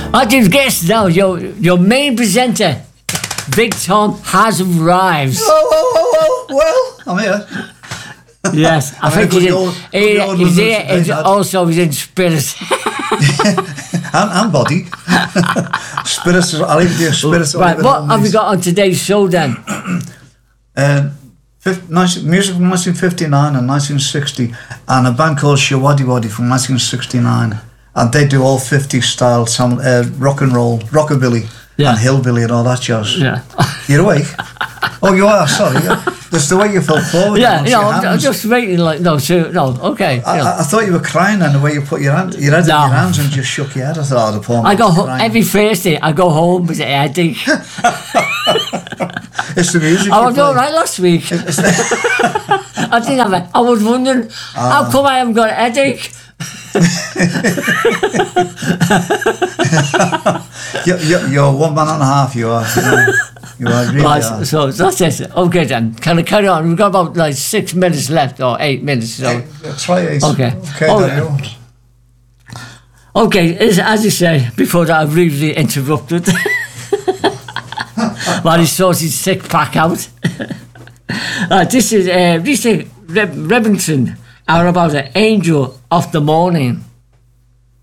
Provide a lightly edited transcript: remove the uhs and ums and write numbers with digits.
I did guess now. Your main presenter, Big Tom, has arrived. Oh, well, I'm here. Yes, I think he's here. He's also in spirit. and body. Spirits, I'll leave you spirits. Right, what have we got on today's show then? Music from 1959 and 1960, and a band called Shawadi Wadi from 1969. And they do all 50s style rock and roll, rockabilly, and hillbilly and all that jazz. Yeah. You're awake? Oh, you are, sorry. That's the way you fell forward. Yeah, I'm just waiting like, okay. I thought you were crying and the way you put your head in your hands and just shook your head. I thought, the poor man. I go every Thursday, I go home with a headache. It's the music. I was all right last week. I didn't have it. I was wondering, how come I haven't got a headache? You're 1 man and a half, you are. You are really are. So that's it. Okay then. Can I carry on? We've got about 6 minutes left, or 8 minutes. So. Try 8. Okay. Okay, as you say, before that I rudely interrupted. While he sorts his 6-pack out. This is Rita Remington, are about an angel of the morning.